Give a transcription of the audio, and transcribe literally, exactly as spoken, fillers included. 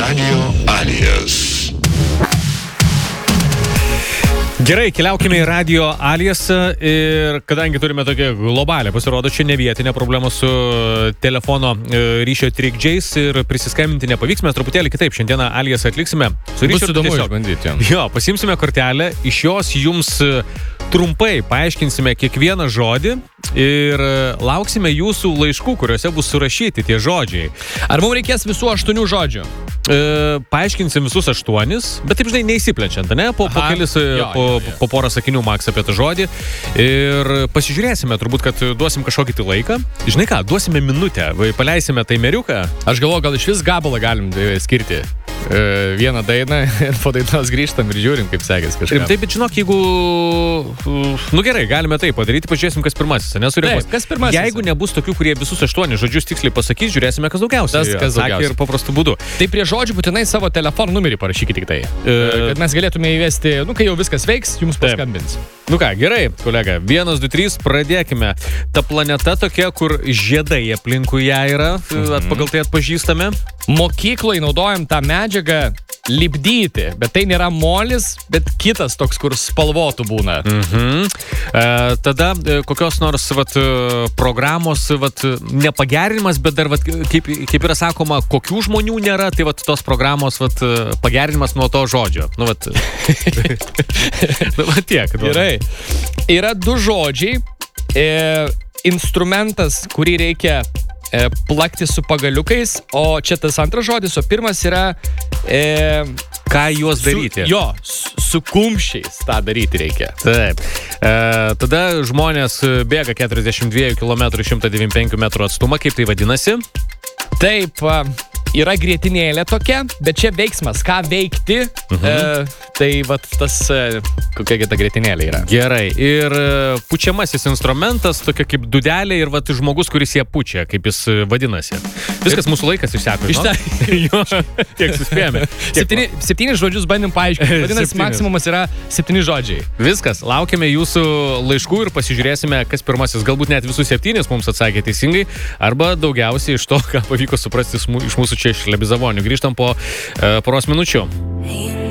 Radio Alias. Gerai, keliaukime į Radio Aliasą ir kadangi turime tokią globalę, pasirodo, čia ne vietinė problema su telefono ryšio trikdžiais ir prisiskambinti nepavyks, mes truputėlį kitaip šiandieną Aliasą atliksime. Su Bus įdomu išbandyti. Jo, pasimsime kortelę, iš jos jums trumpai paaiškinsime kiekvieną žodį ir lauksime jūsų laiškų, kuriuose bus surašyti tie žodžiai. Ar mums reikės visų aštuonių žodžių? E, paaiškinsim visus aštuonis, bet taip žinai neįsiplečiant, ne? Po, po kelis, jo, po, jo, jo. po porą sakinių maks apie tą žodį ir pasižiūrėsime, turbūt, kad duosim kažkokį tai laiką. Žinai ką, duosime minutę, paleisime taimeriuką. Aš galvoju, gal iš vis gabalą galim skirti. E, vieną dainą ir po dainos grįžtam ir žiūrim, kaip sekės kažką. Taip, bet žinok, jeigu... Nu gerai, galime tai padaryti, pažiūrėsim, kas pirmasis, nesureaguos. Taip, kas pirmasis? Jeigu nebus tokių, kurie visus aštuonis žodžius tiksliai pasakys, žiūrėsime, kas daugiausiai. Tas, kas daugiausiai. Ir paprastu būdu. Tai prie žodžių būtinai savo telefono numerį parašykite tik tai. E... Kad mes galėtume įvesti, nu, kai jau viskas veiks, jums paskambins. Nu ką, gerai, kolega, vienas, du, trys, pradėkime. Ta planeta tokia, kur žiedai aplinkui ją yra, mhm. pagal tai atpažįstame. Mokykloje naudojam tą medžiagą lipdyti, bet tai nėra molis, bet kitas toks, kur spalvotų būna. Mhm. E, tada kokios nors vat, programos vat, nepagerinimas, bet dar, vat, kaip, kaip yra sakoma, kokių žmonių nėra, tai vat, tos programos vat, pagerinimas nuo to žodžio. Nu, vat. Nu, vat tiek. Gerai. Yra du žodžiai. E, instrumentas, kurį reikia e, plakti su pagaliukais, o čia tas antras žodis, o pirmas yra e, ką juos daryti. Su, jo, su, su kumščiais tą daryti reikia. Taip. E, tada žmonės bėga keturiasdešimt dviejų kilometrų šimtas devyniasdešimt penkių metrų atstumą, kaip tai vadinasi? Taip, yra grietinėlė tokia, bet čia veiksmas, ką veikti, mhm. e, tai vat tas, e, kokia ta grietinėlė yra. Gerai, ir pučiamasis instrumentas, tokia kaip dudelė ir vat žmogus, kuris ją pučia, kaip jis vadinasi. Viskas, mūsų laikas išseko. Jo, tiek suspėjome. Septyni, septyni žodžius bandėm paaiškinti, vadinasi, maksimumas yra septyni žodžiai. Viskas, laukiame jūsų laiškų ir pasižiūrėsime, kas pirmasis, galbūt net visus septynis mums atsakė teisingai, arba daugiausiai iš to, ką pavyko suprasti iš mūsų čia iš Lebizavonių. Grįžtam po uh, poros minučių.